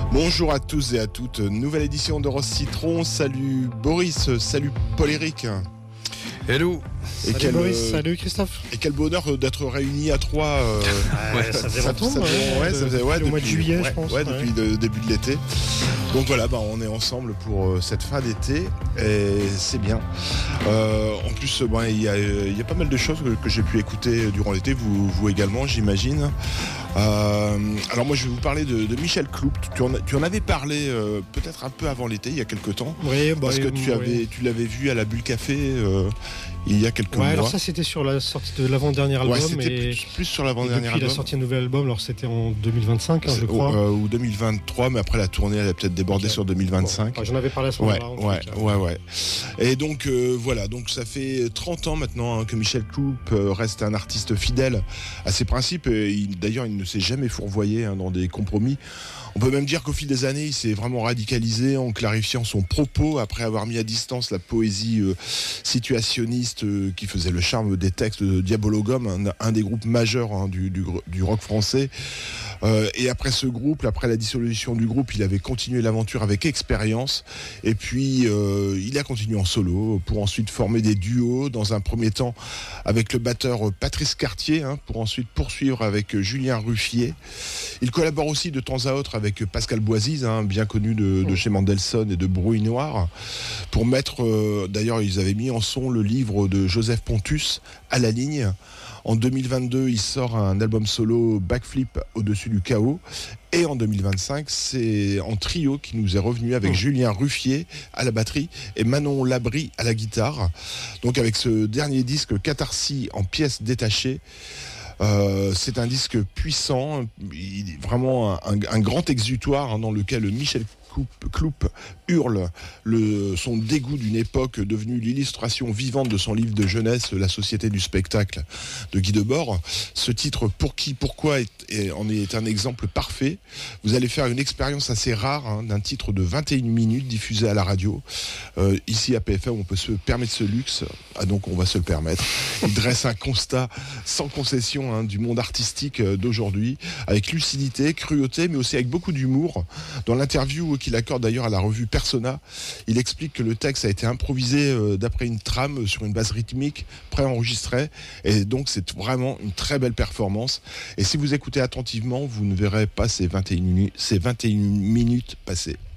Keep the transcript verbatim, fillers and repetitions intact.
Bonjour à tous et à toutes, nouvelle édition de Rose Citron. Salut Boris, salut Paul-Éric. Hello. Et salut quel, Boris, euh, salut Christophe. Et quel bonheur d'être réunis à trois. Euh, ah, ouais, ça faisait longtemps. Ça, ouais, ouais, ça faisait ouais, depuis, au mois de juillet, ouais, je pense. Ouais, depuis le début de l'été. Donc voilà, bah, on est ensemble pour euh, cette fin d'été et c'est bien. Euh, en plus, il bah, y, a, y a pas mal de choses que, que j'ai pu écouter durant l'été, vous, vous également, j'imagine. Euh, alors moi, je vais vous parler de, de Michel Cloup. Tu en, tu en avais parlé euh, peut-être un peu avant l'été, il y a quelques temps. Oui, bah, parce que oui, tu, avais, oui. tu l'avais vu à la Bulle Café euh, il y a quelques ouais, mois. Alors ça, c'était sur la sortie de l'avant-dernier album. Ouais, c'était et plus, plus sur l'avant-dernier depuis album. Il a sorti un nouvel album, alors c'était en deux mille vingt-cinq, hein, je crois. Euh, ou deux mille vingt-trois, mais après la tournée, elle a peut-être débordé okay. sur deux mille vingt-cinq. Bon, j'en avais parlé à ce moment-là. Ouais, ouais, ouais, ouais. Et donc, euh, voilà, donc ça fait trente ans maintenant hein, que Michel Cloup euh, reste un artiste fidèle à ses principes. Et il, d'ailleurs, il ne s'est jamais fourvoyé hein, dans des compromis. On peut même dire qu'au fil des années, il s'est vraiment radicalisé en clarifiant son propos après avoir mis à distance la poésie euh, situationniste euh, qui faisait le charme des textes de Diabologum, un, un des groupes majeurs hein, du, du, du rock français. Euh, et après ce groupe, après la dissolution du groupe, il avait continué l'aventure avec expérience. Et puis, euh, il a continué en solo pour ensuite former des duos, dans un premier temps avec le batteur Patrice Cartier, hein, pour ensuite poursuivre avec Julien Ruffier. Il collabore aussi de temps à autre avec Pascal Boisise, hein, bien connu de, de chez Mendelssohn et de Brouille Noire, pour mettre, euh, d'ailleurs ils avaient mis en son le livre de Joseph Pontus, À la ligne. En deux mille vingt-deux, il sort un album solo, Backflip au-dessus du chaos. Et en deux mille vingt-cinq, c'est en trio qui nous est revenu avec mmh. Julien Ruffier à la batterie et Manon Labrie à la guitare. Donc avec ce dernier disque, Catharsis en pièces détachées. Euh, c'est un disque puissant, il est vraiment un, un grand exutoire hein, dans lequel Michel Cloup hurle le, son dégoût d'une époque devenue l'illustration vivante de son livre de jeunesse, La Société du spectacle de Guy Debord. Ce titre, Pour qui, pourquoi, est, est, en est un exemple parfait. Vous allez faire une expérience assez rare hein, d'un titre de vingt et une minutes diffusé à la radio. Euh, ici à P F M, on peut se permettre ce luxe, ah, donc on va se le permettre. Il dresse un constat sans concession hein, du monde artistique d'aujourd'hui, avec lucidité, cruauté, mais aussi avec beaucoup d'humour. Dans l'interview qu'il accorde d'ailleurs à la revue Persona, il explique que le texte a été improvisé euh, d'après une trame sur une base rythmique préenregistrée et donc c'est vraiment une très belle performance. Et si vous écoutez attentivement, vous ne verrez pas ces vingt et une minutes passer.